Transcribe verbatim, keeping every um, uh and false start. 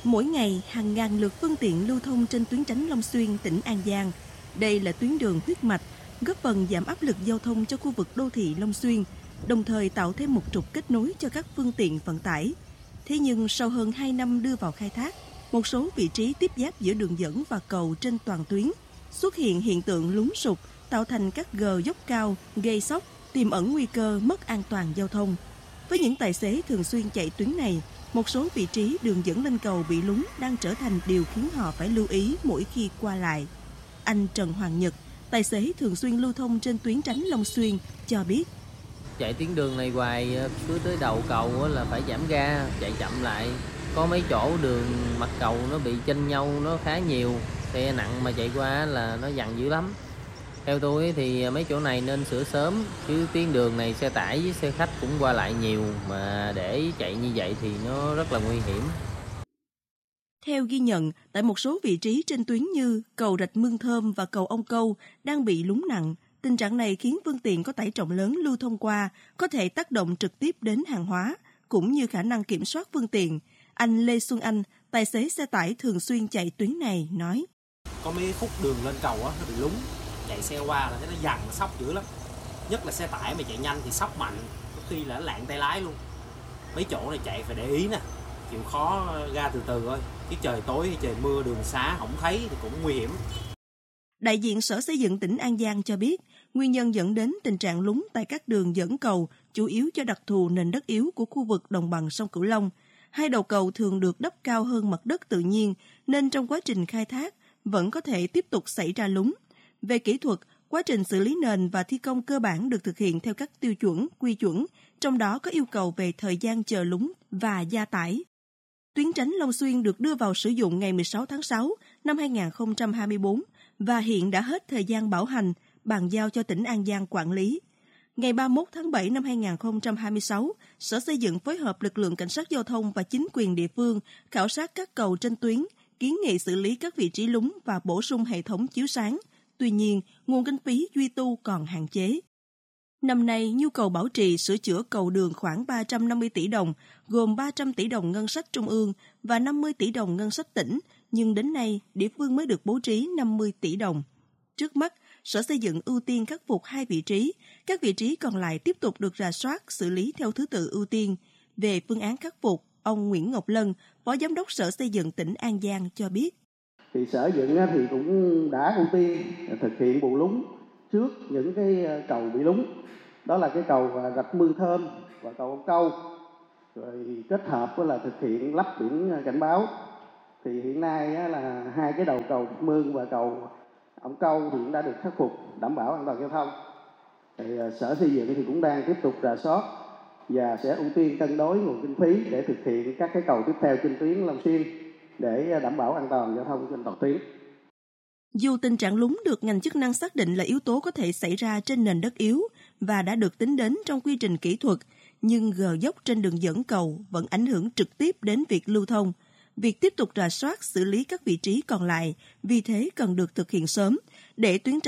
Mỗi ngày, hàng ngàn lượt phương tiện lưu thông trên tuyến Chánh Long Xuyên, tỉnh An Giang. Đây là tuyến đường huyết mạch, góp phần giảm áp lực giao thông cho khu vực đô thị Long Xuyên, đồng thời tạo thêm một trục kết nối cho các phương tiện vận tải. Thế nhưng sau hơn hai năm đưa vào khai thác, một số vị trí tiếp giáp giữa đường dẫn và cầu trên toàn tuyến xuất hiện hiện tượng lún sụt, tạo thành các gờ dốc cao, gây sóc, tiềm ẩn nguy cơ mất an toàn giao thông. Với những tài xế thường xuyên chạy tuyến này, một số vị trí đường dẫn lên cầu bị lún đang trở thành điều khiến họ phải lưu ý mỗi khi qua lại. Anh Trần Hoàng Nhật, tài xế thường xuyên lưu thông trên tuyến Chánh Long Xuyên, cho biết. Chạy tuyến đường này hoài, cứ tới đầu cầu là phải giảm ga, chạy chậm lại. Có mấy chỗ đường mặt cầu nó bị chênh nhau nó khá nhiều, xe nặng mà chạy qua là nó dằn dữ lắm. Theo tôi thì mấy chỗ này nên sửa sớm, chứ tuyến đường này xe tải với xe khách cũng qua lại nhiều, mà để chạy như vậy thì nó rất là nguy hiểm. Theo ghi nhận, tại một số vị trí trên tuyến như cầu Rạch Mương Thơm và cầu Ông Câu đang bị lún nặng. Tình trạng này khiến phương tiện có tải trọng lớn lưu thông qua, có thể tác động trực tiếp đến hàng hóa, cũng như khả năng kiểm soát phương tiện. Anh Lê Xuân Anh, tài xế xe tải thường xuyên chạy tuyến này, nói. Có mấy phút đường lên cầu á, nó bị lún, chạy xe qua là thấy nó dằn, nó sóc dữ lắm. Nhất là xe tải mà chạy nhanh thì sóc mạnh, có khi là lạng tay lái luôn. Mấy chỗ này chạy phải để ý nè, chịu khó ra từ từ thôi, chứ trời tối hay trời mưa đường xá không thấy thì cũng nguy hiểm. Đại diện Sở Xây dựng tỉnh An Giang cho biết, nguyên nhân dẫn đến tình trạng lún tại các đường dẫn cầu chủ yếu do đặc thù nền đất yếu của khu vực đồng bằng sông Cửu Long. Hai đầu cầu thường được đắp cao hơn mặt đất tự nhiên, nên trong quá trình khai thác vẫn có thể tiếp tục xảy ra lún. Về kỹ thuật, quá trình xử lý nền và thi công cơ bản được thực hiện theo các tiêu chuẩn, quy chuẩn, trong đó có yêu cầu về thời gian chờ lún và gia tải. Tuyến Chánh Long Xuyên được đưa vào sử dụng ngày mười sáu tháng sáu năm hai nghìn không trăm hai mươi tư và hiện đã hết thời gian bảo hành, bàn giao cho tỉnh An Giang quản lý. Ngày ba mươi mốt tháng bảy năm hai nghìn không trăm hai mươi sáu, Sở Xây dựng phối hợp lực lượng cảnh sát giao thông và chính quyền địa phương khảo sát các cầu trên tuyến, kiến nghị xử lý các vị trí lún và bổ sung hệ thống chiếu sáng. Tuy nhiên, nguồn kinh phí duy tu còn hạn chế. Năm nay, nhu cầu bảo trì sửa chữa cầu đường khoảng ba trăm năm mươi tỷ đồng, gồm ba trăm tỷ đồng ngân sách trung ương và năm mươi tỷ đồng ngân sách tỉnh, nhưng đến nay, địa phương mới được bố trí năm mươi tỷ đồng. Trước mắt, Sở Xây dựng ưu tiên khắc phục hai vị trí, các vị trí còn lại tiếp tục được rà soát, xử lý theo thứ tự ưu tiên. Về phương án khắc phục, ông Nguyễn Ngọc Lân, Phó Giám đốc Sở Xây dựng tỉnh An Giang cho biết. Thì Sở Dựng thì cũng đã ưu tiên thực hiện bù lún trước những cái cầu bị lún. Đó là cái cầu Rạch Mương Thơm và cầu Ông Câu. Rồi kết hợp với là thực hiện lắp biển cảnh báo. Thì hiện nay là hai cái đầu cầu Rạch Mương và cầu Ông Câu thì cũng đã được khắc phục, đảm bảo an toàn giao thông. Thì Sở Xây Dựng thì cũng đang tiếp tục rà soát và sẽ ưu tiên cân đối nguồn kinh phí để thực hiện các cái cầu tiếp theo trên tuyến Long Xuyên để đảm bảo an toàn giao thông trên toàn tuyến. Dù tình trạng lún được ngành chức năng xác định là yếu tố có thể xảy ra trên nền đất yếu và đã được tính đến trong quy trình kỹ thuật, nhưng gờ dốc trên đường dẫn cầu vẫn ảnh hưởng trực tiếp đến việc lưu thông. Việc tiếp tục rà soát xử lý các vị trí còn lại vì thế cần được thực hiện sớm để tuyến